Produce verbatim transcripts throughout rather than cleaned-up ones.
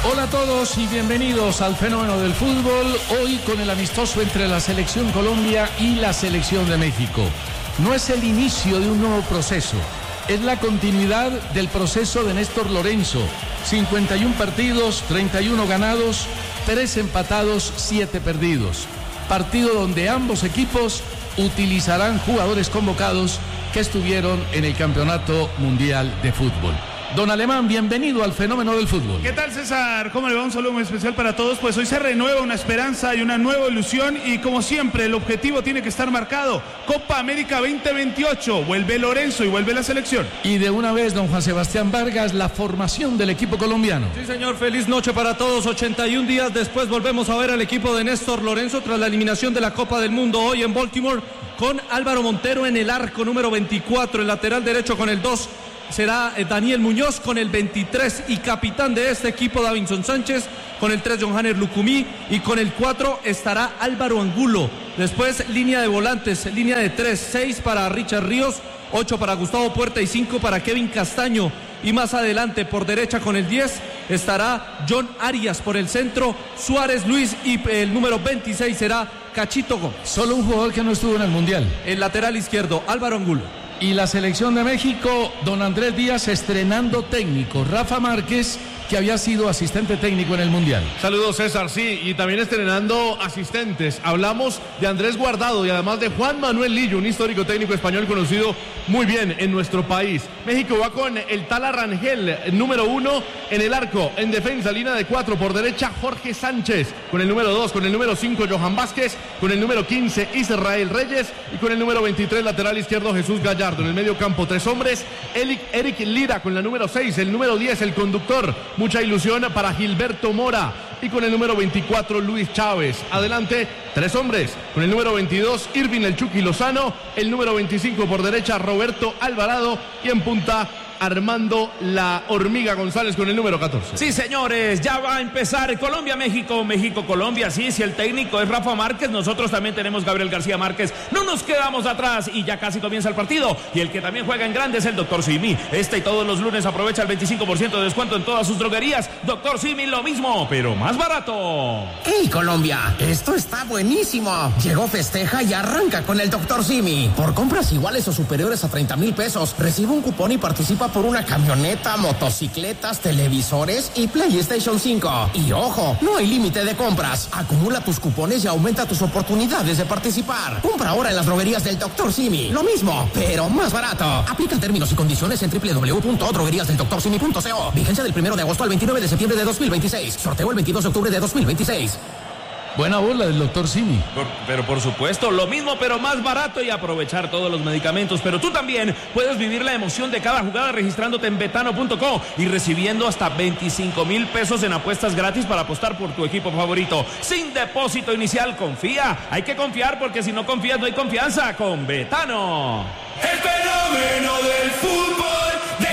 Hola a todos y bienvenidos al Fenómeno del Fútbol, hoy con el amistoso entre la Selección Colombia y la Selección de México. No es el inicio de un nuevo proceso, es la continuidad del proceso de Néstor Lorenzo. cincuenta y uno partidos, treinta y uno ganados, tres empatados, siete perdidos. Partido donde ambos equipos utilizarán jugadores convocados que estuvieron en el Campeonato Mundial de Fútbol. Don Alemán, bienvenido al Fenómeno del Fútbol. ¿Qué tal, César? ¿Cómo le va? Un saludo muy especial para todos. Pues hoy se renueva una esperanza y una nueva ilusión y como siempre el objetivo tiene que estar marcado. Copa América veinte veintiocho, vuelve Lorenzo y vuelve la selección. Y de una vez, don Juan Sebastián Vargas, la formación del equipo colombiano. Sí, señor, feliz noche para todos. ochenta y un días después volvemos a ver al equipo de Néstor Lorenzo tras la eliminación de la Copa del Mundo hoy en Baltimore, con Álvaro Montero en el arco número veinticuatro, el lateral derecho con el dos. Será Daniel Muñoz con el veintitrés y capitán de este equipo Davinson Sánchez, con el tres Johanner Lucumí y con el cuatro estará Álvaro Angulo. Después línea de volantes, línea de tres, seis para Richard Ríos, ocho para Gustavo Puerta y cinco para Kevin Castaño. Y más adelante por derecha con el diez estará John Arias por el centro, Suárez Luis y el número veintiséis será Cachito Gómez. Solo un jugador que no estuvo en el Mundial. El lateral izquierdo, Álvaro Angulo. Y la selección de México, don Andrés Díaz estrenando técnico, Rafa Márquez, que había sido asistente técnico en el Mundial. Saludos, César, sí, y también estrenando asistentes. Hablamos de Andrés Guardado y además de Juan Manuel Lillo, un histórico técnico español conocido muy bien en nuestro país. México va con el Tala Rangel, número uno en el arco, en defensa, línea de cuatro, por derecha Jorge Sánchez, con el número dos, con el número cinco Johan Vázquez, con el número quince Israel Reyes y con el número veintitrés lateral izquierdo Jesús Gallardo. En el medio campo tres hombres, Eric, Eric Lira con la número seis, el número diez el conductor, mucha ilusión para Gilberto Mora, y con el número veinticuatro Luis Chávez. Adelante tres hombres, con el número veintidós Irving El Chucky Lozano, el número veinticinco por derecha Roberto Alvarado y en punta Armando La Hormiga González con el número catorce. Sí, señores, ya va a empezar Colombia-México, México-Colombia. Sí, si el técnico es Rafa Márquez, nosotros también tenemos Gabriel García Márquez. No nos quedamos atrás y ya casi comienza el partido. Y el que también juega en grande es el doctor Simi. Este y todos los lunes aprovecha el veinticinco por ciento de descuento en todas sus droguerías. doctor Simi, lo mismo, pero más barato. ¡Hey, Colombia! Esto está buenísimo. Llegó, festeja y arranca con el doctor Simi. Por compras iguales o superiores a treinta mil pesos, recibe un cupón y participa por una camioneta, motocicletas, televisores y PlayStation cinco. Y ojo, no hay límite de compras. Acumula tus cupones y aumenta tus oportunidades de participar. Compra ahora en las droguerías del doctor Simi. Lo mismo, pero más barato. Aplican términos y condiciones en doble u doble u doble u punto droguerías del doctor simi punto co. Vigencia del primero de agosto al veintinueve de septiembre de dos mil veintiséis. Sorteo el veintidós de octubre de dos mil veintiséis. Buena burla del doctor Simi. Por, pero por supuesto, lo mismo pero más barato y aprovechar todos los medicamentos. Pero tú también puedes vivir la emoción de cada jugada registrándote en betano punto co y recibiendo hasta veinticinco mil pesos en apuestas gratis para apostar por tu equipo favorito. Sin depósito inicial, confía. Hay que confiar porque si no confías no hay confianza. Con Betano. El fenómeno del fútbol de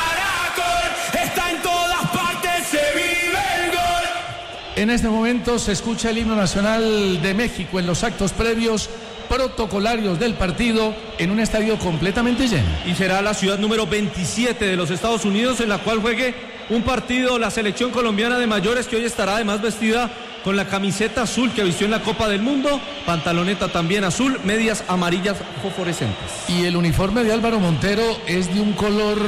Caracol está en todas partes, se vive el gol. En este momento se escucha el himno nacional de México en los actos previos protocolarios del partido en un estadio completamente lleno. Y será la ciudad número veintisiete de los Estados Unidos en la cual juegue un partido la selección colombiana de mayores, que hoy estará además vestida con la camiseta azul que vistió en la Copa del Mundo, pantaloneta también azul, medias amarillas fosforescentes. Y el uniforme de Álvaro Montero es de un color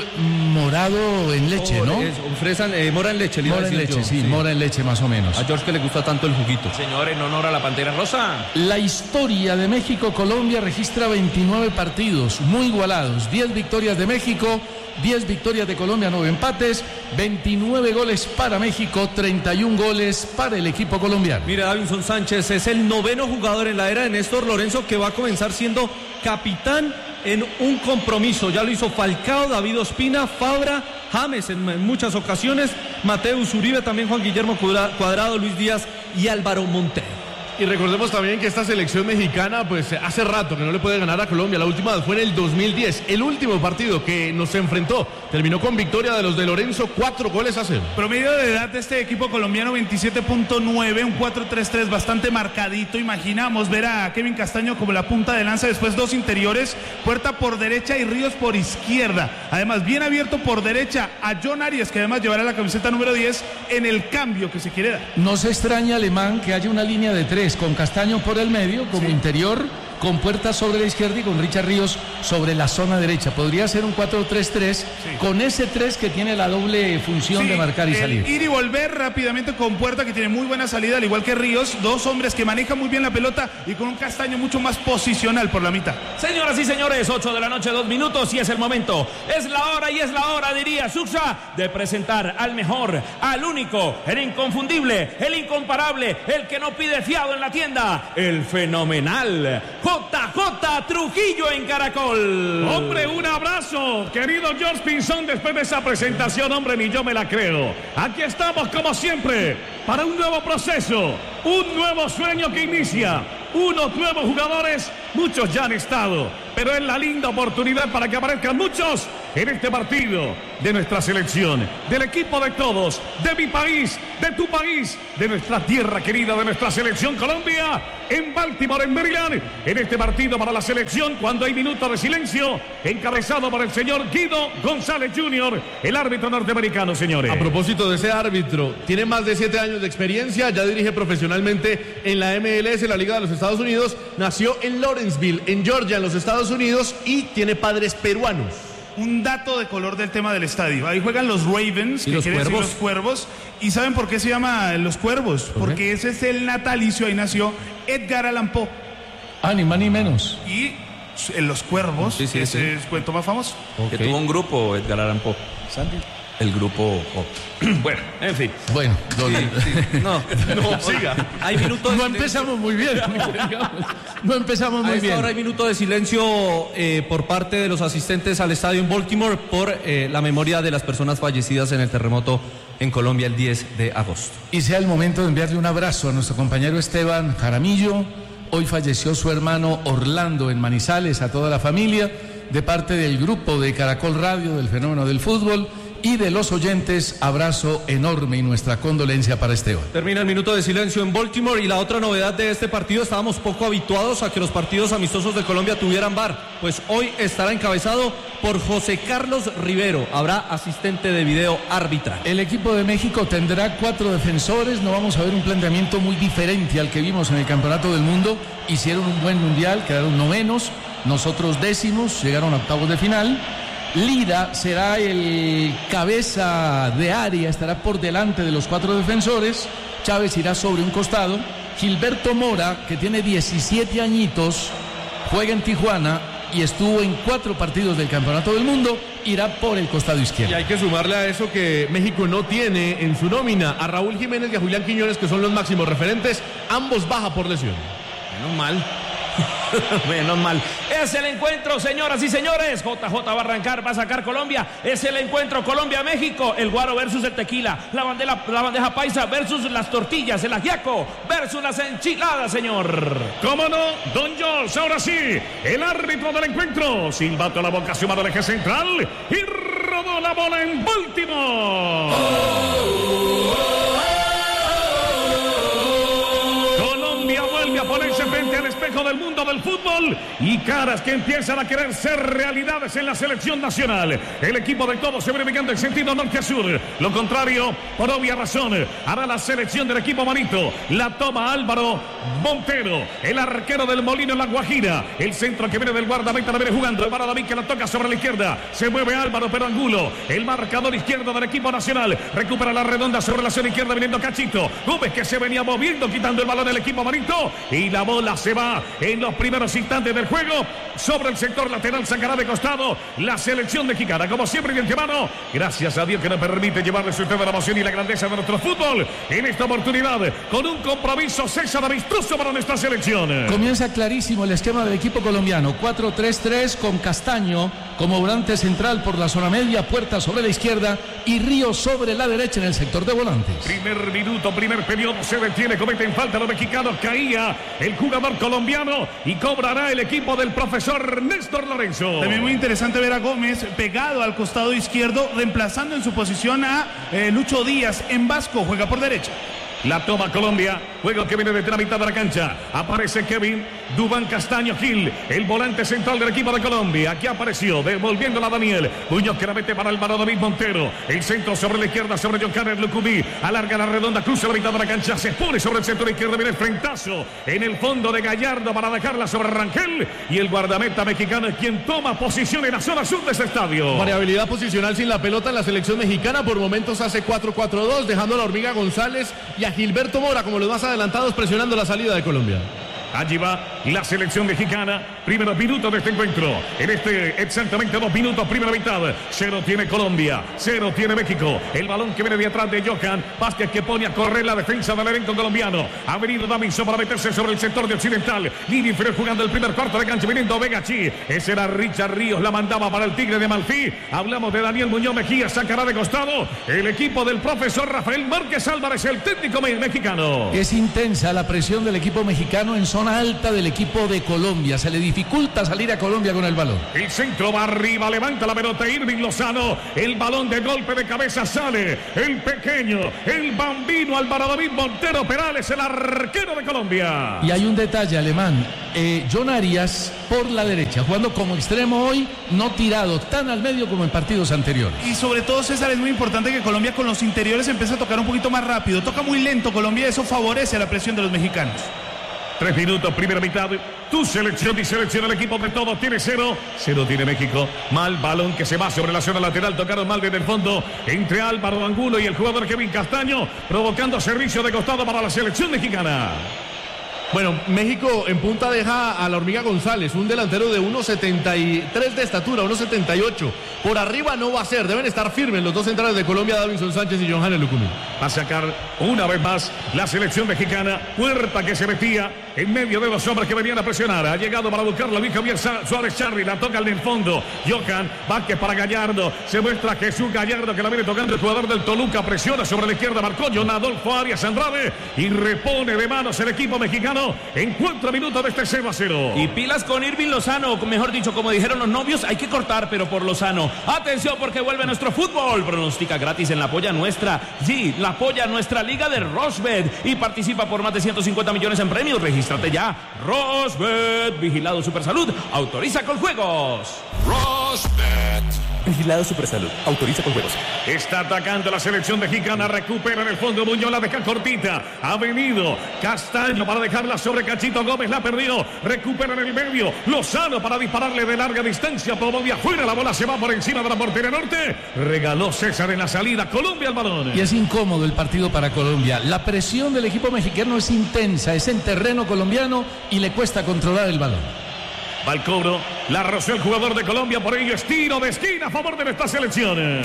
morado en leche, oh, ¿no? Es, fresa, eh, mora en leche, mora en leche, yo. Sí, sí, mora en leche más o menos. A George que le gusta tanto el juguito. Señor, en honor a la Pantera Rosa. La historia de México-Colombia registra veintinueve partidos muy igualados, diez victorias de México, diez victorias de Colombia, nueve empates, veintinueve goles para México, treinta y un goles para el equipo colombiano. Mira, Davinson Sánchez es el noveno jugador en la era de Néstor Lorenzo que va a comenzar siendo capitán en un compromiso. Ya lo hizo Falcao, David Ospina, Fabra, James en muchas ocasiones, Mateus Uribe, también Juan Guillermo Cuadrado, Luis Díaz y Álvaro Montero. Y recordemos también que esta selección mexicana, pues hace rato que no le puede ganar a Colombia. La última fue en el dos mil diez. El último partido que nos enfrentó terminó con victoria de los de Lorenzo, cuatro goles a cero. Promedio de edad de este equipo colombiano veintisiete punto nueve, un cuatro tres tres bastante marcadito. Imaginamos ver a Kevin Castaño como la punta de lanza, después dos interiores, Puerta por derecha y Ríos por izquierda. Además, bien abierto por derecha a John Arias, que además llevará la camiseta número diez en el cambio que se quiere dar. No se extraña, Alemán, que haya una línea de tres con Castaño por el medio como sí. interior, con Puerta sobre la izquierda y con Richard Ríos sobre la zona derecha. Podría ser un cuatro tres tres sí. con ese tres que tiene la doble función sí, de marcar y salir. Ir y volver rápidamente con Puerta, que tiene muy buena salida, al igual que Ríos. Dos hombres que manejan muy bien la pelota y con un Castaño mucho más posicional por la mitad. Señoras y señores, ocho de la noche, dos minutos y es el momento. Es la hora y es la hora, diría Suxa, de presentar al mejor, al único, el inconfundible, el incomparable, el que no pide fiado en la tienda, el fenomenal J J Trujillo en Caracol. Hombre, un abrazo, querido George Pinzón, después de esa presentación, hombre, ni yo me la creo. Aquí estamos, como siempre, para un nuevo proceso, un nuevo sueño que inicia, unos nuevos jugadores, muchos ya han estado, pero es la linda oportunidad para que aparezcan muchos en este partido de nuestra selección, del equipo de todos, de mi país, de tu país, de nuestra tierra querida, de nuestra selección Colombia, en Baltimore, en Maryland, en este partido para la selección, cuando hay minuto de silencio, encabezado por el señor Guido González junior, el árbitro norteamericano, señores. A propósito de ese árbitro, tiene más de siete años de experiencia, ya dirige profesionalmente en la M L S, la Liga de los Estados Unidos, nació en Lawrenceville, en Georgia, en los Estados Unidos, y tiene padres peruanos. Un dato de color del tema del estadio. Ahí juegan los Ravens, que quiere decir los cuervos. ¿Y saben por qué se llama los cuervos? Porque ese es el natalicio, ahí nació Edgar Allan Poe. Ah, ni más ni menos. Y en los cuervos, sí, sí, ese sí. es el cuento más famoso. Okay. Que tuvo un grupo, Edgar Allan Poe. ¿Sandy? El grupo O. Bueno, en fin. Bueno, sí, sí. No, no, siga. Hay minutos. No empezamos muy bien. No empezamos muy bien. Ahora hay minuto de silencio eh, por parte de los asistentes al estadio en Baltimore por eh, la memoria de las personas fallecidas en el terremoto en Colombia el diez de agosto. Y sea el momento de enviarle un abrazo a nuestro compañero Esteban Jaramillo. Hoy falleció su hermano Orlando en Manizales, a toda la familia, de parte del grupo de Caracol Radio del Fenómeno del Fútbol. Y de los oyentes, abrazo enorme y nuestra condolencia para Esteban. Termina el minuto de silencio en Baltimore y la otra novedad de este partido, estábamos poco habituados a que los partidos amistosos de Colombia tuvieran V A R, pues hoy estará encabezado por José Carlos Rivero, habrá asistente de video arbitral. El equipo de México tendrá cuatro defensores, no vamos a ver un planteamiento muy diferente al que vimos en el Campeonato del Mundo, hicieron un buen mundial, quedaron novenos, nosotros décimos, llegaron a octavos de final. Lira será el cabeza de área, estará por delante de los cuatro defensores. Chávez irá sobre un costado. Gilberto Mora, que tiene diecisiete añitos, juega en Tijuana y estuvo en cuatro partidos del Campeonato del Mundo, irá por el costado izquierdo. Y hay que sumarle a eso que México no tiene en su nómina a Raúl Jiménez y a Julián Quiñones, que son los máximos referentes, ambos baja por lesión. Menos mal. Menos mal. Es el encuentro, señoras y señores. J J va a arrancar, va a sacar Colombia. Es el encuentro Colombia-México. El guaro versus el tequila. La bandeja, la bandeja paisa versus las tortillas. El ajiaco versus las enchiladas, señor. ¿Cómo no? Don George, ahora sí. El árbitro del encuentro. Silbato a la boca, su mano del eje central. Y rodó la bola en Baltimore. Oh, oh, oh. Vuelve a ponerse frente al espejo del mundo del fútbol y caras que empiezan a querer ser realidades en la selección nacional. El equipo de todos se viene ubicando en sentido norte a sur. Lo contrario, por obvia razón, hará la selección del equipo manito. La toma Álvaro Montero, el arquero del Molino en La Guajira. El centro que viene del guardameta la viene jugando. Para David, que la toca sobre la izquierda. Se mueve Álvaro, pero Angulo, el marcador izquierdo del equipo nacional. Recupera la redonda sobre la zona izquierda, viniendo Cachito. Gómez, que se venía moviendo, quitando el balón del equipo manito. Y la bola se va en los primeros instantes del juego sobre el sector lateral. Sacará de costado la selección mexicana, como siempre, de antemano. Gracias a Dios que nos permite llevarles usted la emoción y la grandeza de nuestro fútbol en esta oportunidad, con un compromiso César amistoso para nuestra selección. Comienza clarísimo el esquema del equipo colombiano: cuatro tres tres con Castaño como volante central por la zona media, Puerta sobre la izquierda y Ríos sobre la derecha en el sector de volantes. Primer minuto, primer periodo, se detiene, cometen falta los mexicanos, caía el jugador colombiano y cobrará el equipo del profesor Néstor Lorenzo. También muy interesante ver a Gómez pegado al costado izquierdo, reemplazando en su posición a eh, Lucho Díaz. En Vasco juega por derecha. La toma Colombia, juego que viene desde la mitad de la cancha. Aparece Kevin Duván Castaño Gil, el volante central del equipo de Colombia. Aquí apareció, devolviéndola a Daniel Muñoz, que la mete para Álvaro David Montero. El centro sobre la izquierda, sobre John Carlos Lucumí. Alarga la redonda, cruza la mitad de la cancha, se pone sobre el centro izquierdo. Viene el frentazo en el fondo de Gallardo para dejarla sobre Rangel. Y el guardameta mexicano es quien toma posición en la zona sur de este estadio. Variabilidad posicional sin la pelota en la selección mexicana. Por momentos hace cuatro cuatro dos, dejando a la Hormiga González y a Gilberto Mora como los más adelantados, presionando la salida de Colombia. Allí va la selección mexicana. Primeros minutos de este encuentro. En este exactamente dos minutos, primera mitad. Cero tiene Colombia, cero tiene México. El balón que viene de atrás de Johan Vázquez, que pone a correr la defensa del elenco colombiano. Ha venido Davinson para meterse sobre el sector de Occidental. Línea inferior jugando el primer cuarto de cancha, viniendo Vega Chi. Ese era Richard Ríos, la mandaba para el Tigre de Malfí. Hablamos de Daniel Muñoz Mejía, sacará de costado el equipo del profesor Rafael Márquez Álvarez, el técnico mexicano. Es intensa la presión del equipo mexicano en zona alta del equipo de Colombia. Se le dificulta salir a Colombia con el balón. El centro va arriba, levanta la pelota Irving Lozano. El balón de golpe de cabeza sale. El pequeño, el bambino Álvaro David Montero Perales, el arquero de Colombia. Y hay un detalle, Alemán. Eh, John Arias por la derecha, jugando como extremo hoy, no tirado tan al medio como en partidos anteriores. Y sobre todo, César, es muy importante que Colombia con los interiores empiece a tocar un poquito más rápido. Toca muy lento Colombia, eso favorece la presión de los mexicanos. Tres minutos, primera mitad. Tu selección y selección, el equipo de todos tiene cero. Cero tiene México. Mal balón que se va sobre la zona lateral. Tocaron mal desde el fondo entre Álvaro Angulo y el jugador Kevin Castaño, provocando servicio de costado para la selección mexicana. Bueno, México en punta deja a la Hormiga González, un delantero de uno setenta y tres de estatura, uno setenta y ocho. Por arriba no va a ser, deben estar firmes los dos centrales de Colombia, Davinson Sánchez y Johannes Lucumí. Va a sacar una vez más la selección mexicana. Puerta que se metía en medio de los hombres que venían a presionar. Ha llegado para buscarla Luis Javier Suárez Charri, la toca en el fondo. Johan Vázquez para Gallardo. Se muestra Jesús Gallardo, que la viene tocando el jugador del Toluca. Presiona sobre la izquierda, marcó John Adolfo Arias Andrade y repone de manos el equipo mexicano en cuatro minutos de este cero a cero. Y pilas con Irving Lozano, mejor dicho, como dijeron los novios, hay que cortar, pero por Lozano. Atención, porque vuelve nuestro fútbol. Pronostica gratis en la polla nuestra. Sí, la polla nuestra liga de Rosbet. Y participa por más de ciento cincuenta millones en premios. Regístrate ya. Rosbet, vigilado Supersalud. Autoriza con juegos. Rosbet. Vigilado Supersalud. Autoriza con juegos. Está atacando la selección mexicana. Recupera en el fondo Muñoz, la deja cortita. Ha venido Castaño para dejarla sobre Cachito Gómez. La perdió. Recupera en el medio. Lozano para dispararle de larga distancia. Pero de afuera la bola se va por encima de la portería norte. Regaló César en la salida. Colombia al balón. Y es incómodo el partido para Colombia. La presión del equipo mexicano es intensa. Es en terreno colombiano y le cuesta controlar el balón. Va el cobro, la rozó el jugador de Colombia, por ello es tiro de esquina a favor de esta selección.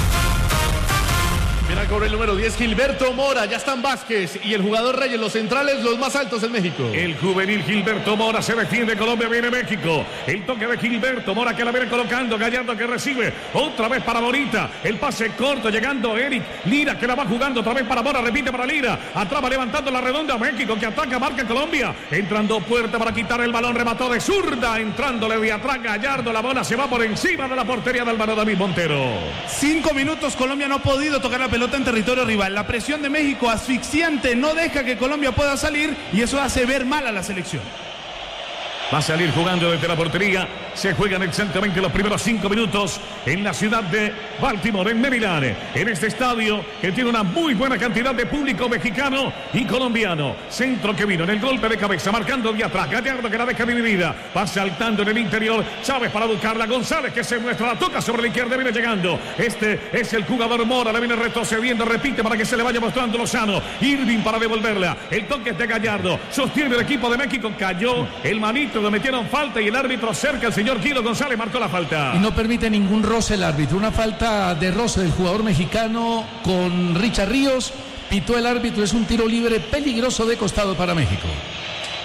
Viene al cobro el número diez, Gilberto Mora. Ya están Vázquez y el jugador Reyes, los centrales, los más altos en México. El juvenil Gilberto Mora se defiende. Colombia, viene México. El toque de Gilberto Mora que la viene colocando. Gallardo que recibe. Otra vez para Morita. El pase corto llegando Eric Lira que la va jugando otra vez para Mora. Repite para Lira. Atrás va levantando la redonda. México que ataca, marca Colombia. Entrando Puerta para quitar el balón. Remató de zurda. Entrándole de atrás Gallardo. La bola se va por encima de la portería del Álvaro David Montero. Cinco minutos. Colombia no ha podido tocar la pelota en territorio rival. La presión de México asfixiante no deja que Colombia pueda salir y eso hace ver mal a la selección. Va a salir jugando desde la portería. Se juegan exactamente los primeros cinco minutos en la ciudad de Baltimore, en Maryland. En este estadio que tiene una muy buena cantidad de público mexicano y colombiano. Centro que vino en el golpe de cabeza, marcando de atrás. Gallardo que la deja dividida. Va saltando en el interior. Chávez para buscarla. González que se muestra. La toca sobre la izquierda. Viene llegando. Este es el jugador Mora. La viene retrocediendo. Repite para que se le vaya mostrando Lozano. Irving para devolverla. El toque es de Gallardo. Sostiene el equipo de México. Cayó el manito. Lo metieron falta y el árbitro cerca, el señor Guido González marcó la falta. Y no permite ningún roce el árbitro. Una falta de roce del jugador mexicano con Richard Ríos. Pitó el árbitro, es un tiro libre peligroso de costado para México.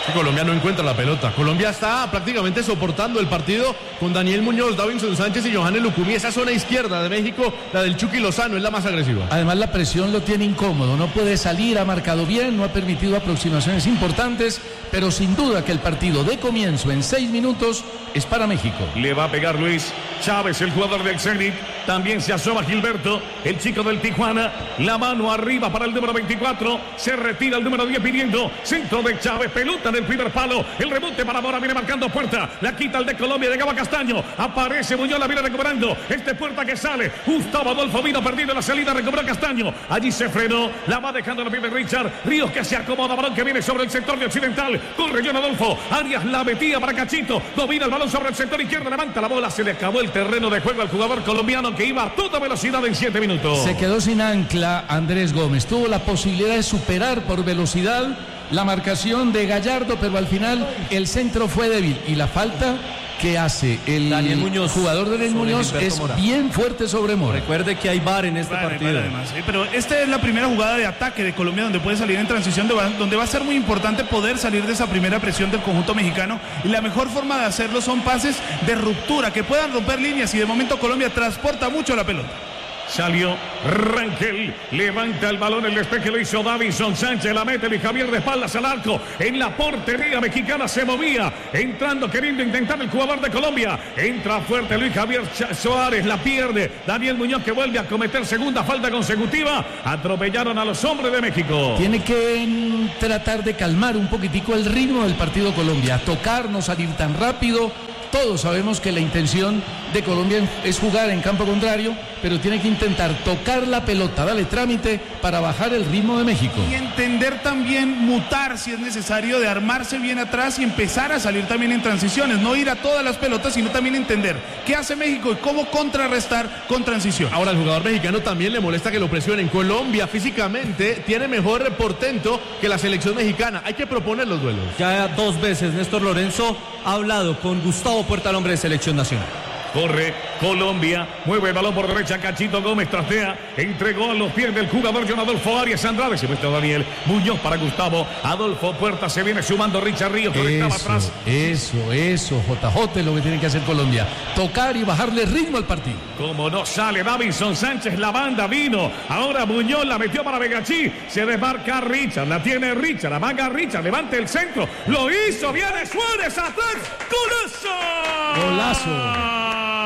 Sí, Colombia no encuentra la pelota. Colombia está prácticamente soportando el partido con Daniel Muñoz, Davinson Sánchez y Johannes Lucumí. Esa zona izquierda de México, la del Chucky Lozano, es la más agresiva. Además la presión lo tiene incómodo, no puede salir, ha marcado bien, no ha permitido aproximaciones importantes, pero sin duda que el partido de comienzo en seis minutos es para México. Le va a pegar Luis Chávez, el jugador del Zenit. También se asoma Gilberto, el chico del Tijuana. La mano arriba para el número veinticuatro. Se retira el número diez pidiendo. Centro de Chávez, pelota en el primer palo. El rebote para Mora, viene marcando Puerta. La quita el de Colombia, llegaba Castaño. Aparece Muñoz, la viene recuperando. Este Puerta que sale. Gustavo Adolfo vino perdido en la salida, recuperó Castaño. Allí se frenó, la va dejando en el primer Richard. Ríos que se acomoda, balón que viene sobre el sector de Occidental. Corre John Adolfo. Arias la metía para Cachito. Domina el balón sobre el sector izquierdo, levanta la bola. Se le acabó el terreno de juego al jugador colombiano que iba a toda velocidad en siete minutos. Se quedó sin ancla Andrés Gómez. Tuvo la posibilidad de superar por velocidad la marcación de Gallardo, pero al final el centro fue débil. Y la falta que hace el Daniel Muñoz, jugador de Daniel Muñoz es Mora. Bien fuerte sobre Mora. Recuerde que hay V A R en este vale, partido. Vale, además, ¿eh? Pero esta es la primera jugada de ataque de Colombia donde puede salir en transición, de, donde va a ser muy importante poder salir de esa primera presión del conjunto mexicano. Y la mejor forma de hacerlo son pases de ruptura, que puedan romper líneas, y de momento Colombia transporta mucho la pelota. Salió Rangel, levanta el balón, el despeje lo hizo Davinson Sánchez, la mete Luis Javier de espaldas al arco, en la portería mexicana se movía, entrando, queriendo intentar el jugador de Colombia, entra fuerte Luis Javier Suárez, la pierde, Daniel Muñoz que vuelve a cometer segunda falta consecutiva, atropellaron a los hombres de México. Tiene que mm, tratar de calmar un poquitico el ritmo del partido Colombia, tocar, no salir tan rápido. Todos sabemos que la intención de Colombia es jugar en campo contrario, pero tiene que intentar tocar la pelota, darle trámite para bajar el ritmo de México. Y entender también, mutar si es necesario, de armarse bien atrás y empezar a salir también en transiciones. No ir a todas las pelotas, sino también entender qué hace México y cómo contrarrestar con transición. Ahora, al jugador mexicano también le molesta que lo presionen. Colombia físicamente tiene mejor portento que la selección mexicana. Hay que proponer los duelos. Ya dos veces Néstor Lorenzo ha hablado con Gustavo Puerta, el hombre de selección nacional. Corre Colombia, mueve el balón por derecha, Cachito Gómez trastea, entregó a los pies del jugador John Adolfo Arias Andrade, se muestra Daniel Muñoz para Gustavo Adolfo Puerta, se viene sumando Richard Ríos, que estaba atrás. Eso, eso, J J es lo que tiene que hacer Colombia, tocar y bajarle ritmo al partido. Como no sale Davinson Sánchez, la banda vino, ahora Muñoz la metió para Vegachí, se desmarca Richard, la tiene Richard, la manga Richard, levanta el centro, lo hizo, viene Suárez atrás, ¡golazo! Golazo.